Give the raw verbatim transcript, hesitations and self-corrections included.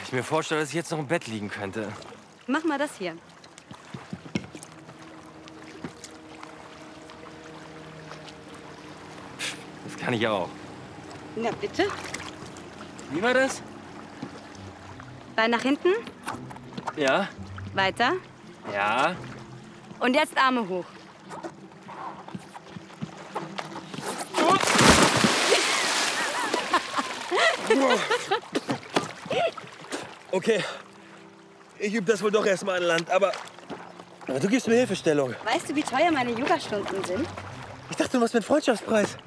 Ich mir vorstelle, dass ich jetzt noch im Bett liegen könnte. Mach mal das hier. Das kann ich auch. Na bitte. Wie war das? Bein nach hinten. Ja. Weiter. Ja. Und jetzt Arme hoch. Okay. Ich übe das wohl doch erstmal an Land, aber, aber du gibst mir Hilfestellung. Weißt du, wie teuer meine Yogastunden sind? Ich dachte, du machst mir einen Freundschaftspreis.